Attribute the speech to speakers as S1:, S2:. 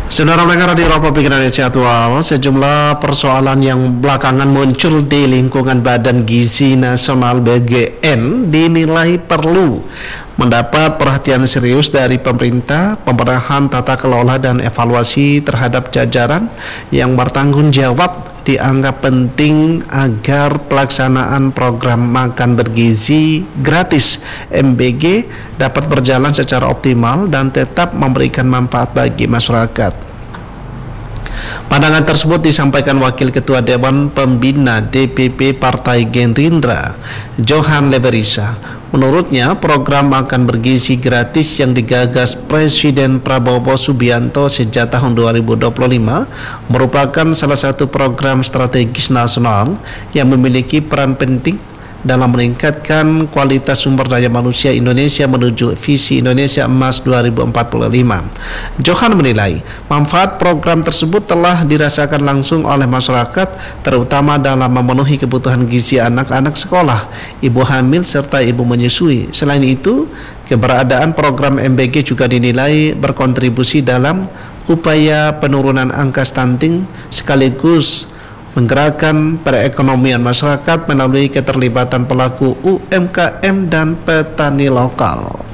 S1: Saudara pendengar di Republik Indonesia Aktual, sejumlah persoalan yang belakangan muncul di lingkungan Badan Gizi Nasional BGN dinilai perlu mendapat perhatian serius dari pemerintah, pembenahan tata kelola dan evaluasi terhadap jajaran yang bertanggung jawab dianggap penting agar pelaksanaan program makan bergizi gratis MBG dapat berjalan secara optimal dan tetap memberikan manfaat bagi masyarakat. Pandangan tersebut disampaikan Wakil Ketua Dewan Pembina DPP Partai Gerindra, Johan Leberisa. Menurutnya, program makan bergizi gratis yang digagas Presiden Prabowo Subianto sejak tahun 2025 merupakan salah satu program strategis nasional yang memiliki peran penting dalam meningkatkan kualitas sumber daya manusia Indonesia menuju visi Indonesia Emas 2045. Johan menilai manfaat program tersebut telah dirasakan langsung oleh masyarakat, terutama dalam memenuhi kebutuhan gizi anak-anak sekolah, ibu hamil serta ibu menyusui. Selain itu, keberadaan program MBG juga dinilai berkontribusi dalam upaya penurunan angka stunting sekaligus menggerakkan perekonomian masyarakat melalui keterlibatan pelaku UMKM dan petani lokal.